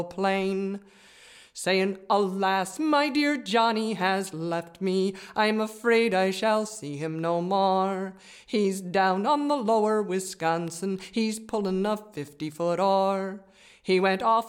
plain, saying, "Alas, my dear Johnny has left me. I'm afraid I shall see him no more. He's down on the lower Wisconsin, he's pulling a 50-foot oar. He went off